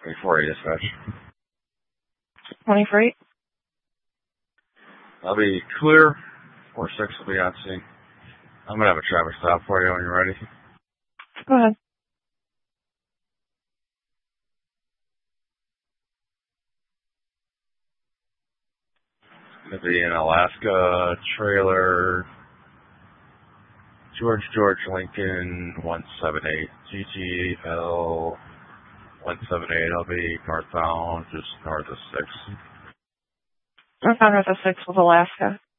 24 dispatch. 23. I'll be clear. 4-6 will be on scene. I'm going to have a traffic stop for you when you're ready. Go ahead. It's going to be an Alaska trailer. George Lincoln 178. GGL 178. I'll be northbound, just north of 6. Northbound north of 6 with Alaska.